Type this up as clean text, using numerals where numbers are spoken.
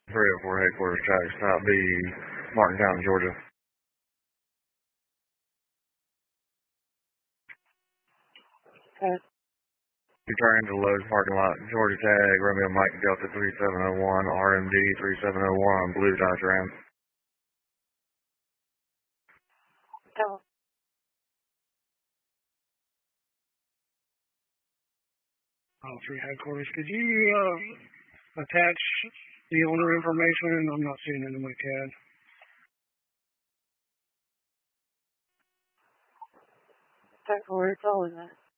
304 headquarters, traffic stop B, Martin County, Georgia. Okay. Return into the Lowe's parking lot, Georgia tag, Romeo Mike Delta 3701, RMD 3701, blue Dodge Ram. Oh. 3 headquarters. Could you attach the owner information? I'm not seeing it in my CAD. Headquarters, all of that.